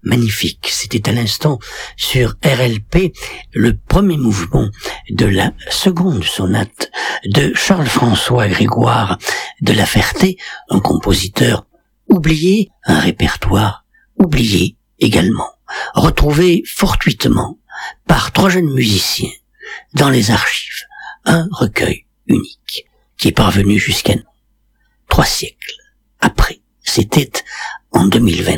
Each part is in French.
magnifique. C'était à l'instant sur RLP le premier mouvement de la seconde sonate de Charles-François Grégoire de La Ferté, un compositeur oublié, un répertoire oublié également, retrouvé fortuitement par 3 jeunes musiciens dans les archives, un recueil unique qui est parvenu jusqu'à nous 3 siècles après. C'était en 2022.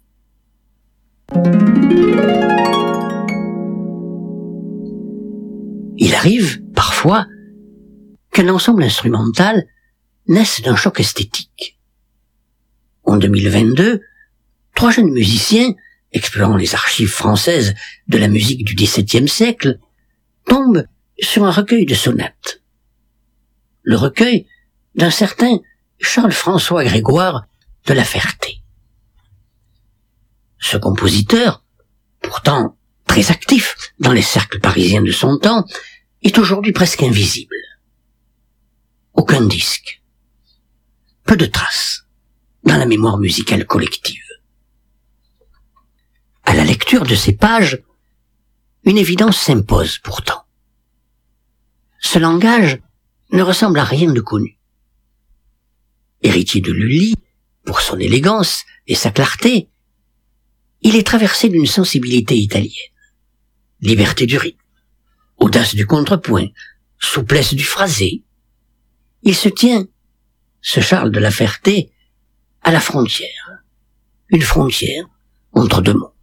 Il arrive, parfois, qu'un ensemble instrumental naisse d'un choc esthétique. En 2022, 3 jeunes musiciens, explorant les archives françaises de la musique du XVIIe siècle, tombent sur un recueil de sonates. Le recueil d'un certain Charles-François Grégoire de La Ferté. Ce compositeur, pourtant très actif dans les cercles parisiens de son temps, est aujourd'hui presque invisible. Aucun disque. Peu de traces dans la mémoire musicale collective. À la lecture de ces pages, une évidence s'impose pourtant. Ce langage ne ressemble à rien de connu. Héritier de Lully, pour son élégance et sa clarté, il est traversé d'une sensibilité italienne. Liberté du rythme, audace du contrepoint, souplesse du phrasé. Il se tient, ce Charles de La Ferté, à la frontière. Une frontière entre 2 mondes.